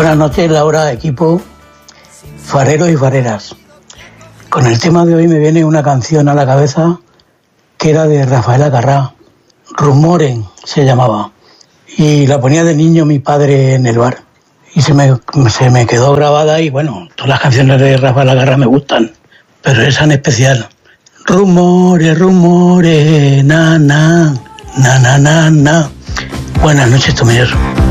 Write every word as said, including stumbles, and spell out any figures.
Buenas noches, Laura, equipo, fareros y fareras. Con el tema de hoy me viene una canción a la cabeza que era de Rafael Acarrá, Rumores se llamaba, y la ponía de niño mi padre en el bar y se me, se me quedó grabada. Y bueno, todas las canciones de Rafael Acarrá me gustan, pero esa en especial. Rumores, rumores, na, na, na, na, na, na. Buenas noches, Tomilloso.